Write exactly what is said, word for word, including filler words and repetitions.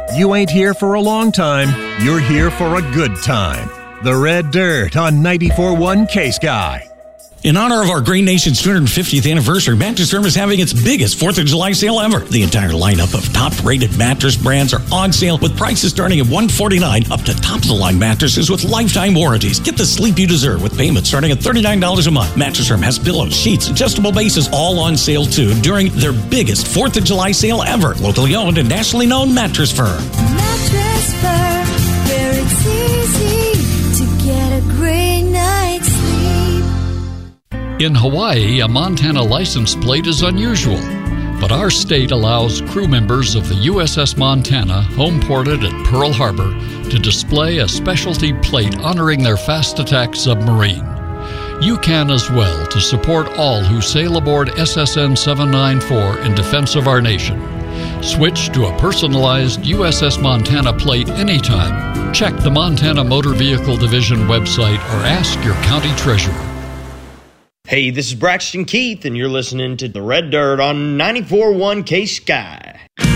You ain't here for a long time. You're here for a good time. The Red Dirt on ninety-four point one K-Sky. In honor of our Green Nation's two hundred fiftieth anniversary, Mattress Firm is having its biggest fourth of July sale ever. The entire lineup of top-rated mattress brands are on sale with prices starting at one hundred forty-nine dollars up to top-of-the-line mattresses with lifetime warranties. Get the sleep you deserve with payments starting at thirty-nine dollars a month. Mattress Firm has pillows, sheets, adjustable bases, all on sale too during their biggest fourth of July sale ever. Locally owned and nationally known Mattress Firm. Mattress Firm, where it's easy to get a great night's sleep. In Hawaii, a Montana license plate is unusual, but our state allows crew members of the U S S Montana, home-ported at Pearl Harbor, to display a specialty plate honoring their fast attack submarine. You can as well to support all who sail aboard S S N seven ninety-four in defense of our nation. Switch to a personalized U S S Montana plate anytime. Check the Montana Motor Vehicle Division website or ask your county treasurer. Hey, this is Braxton Keith, and you're listening to The Red Dirt on ninety-four point one K-Sky.